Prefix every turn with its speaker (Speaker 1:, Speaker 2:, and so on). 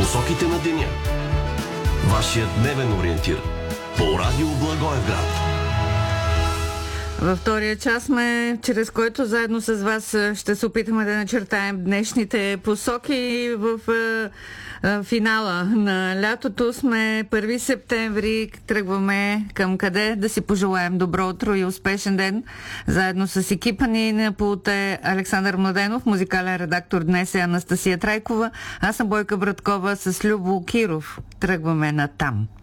Speaker 1: Посоките на деня. Вашият дневен ориентир по Радио Благоевград.
Speaker 2: Във втория час сме, чрез който заедно с вас ще се опитаме да начертаем днешните посоки в финала на лятото. Сме 1 септември, тръгваме към къде? Да си пожелаем добро утро и успешен ден. Заедно с екипа ни на пулта е Александър Младенов, музикален редактор днес е Анастасия Трайкова. Аз съм Бойка Браткова с Любо Киров. Тръгваме на там.